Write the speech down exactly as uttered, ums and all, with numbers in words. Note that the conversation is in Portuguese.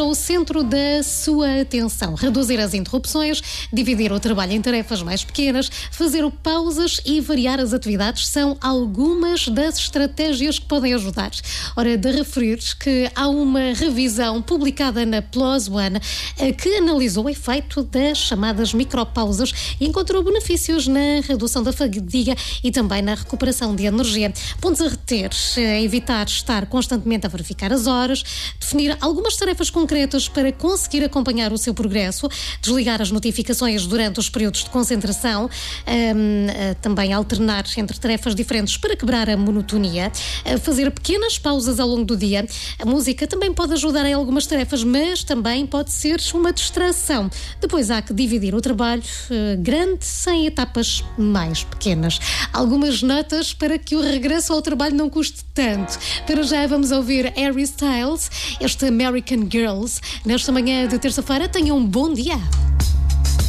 o centro da sua atenção. Reduzir as interrupções, dividir o trabalho em tarefas mais pequenas, fazer pausas e variar as atividades são algumas das estratégias que podem ajudar. Ora, de referir que há uma revisão publicada na PLOS ONE que analisou o efeito das chamadas micropausas e encontrou benefícios na redução da fadiga e também na recuperação de energia. Pontos a reter: evitar estar constantemente a verificar as horas, definir algumas tarefas concretas para conseguir acompanhar o seu progresso, desligar as notificações durante os períodos de concentração, um, também alternar entre tarefas diferentes para quebrar a monotonia, fazer pequenas pausas ao longo do dia. A música também pode ajudar em algumas tarefas, mas também pode ser uma distração. Depois há que dividir o trabalho uh, grande em etapas mais pequenas. Algumas notas para que o regresso ao trabalho não custe tanto. Para já vamos ouvir Harry Styles, este American Girl. Nesta manhã de terça-feira, tenham um bom dia.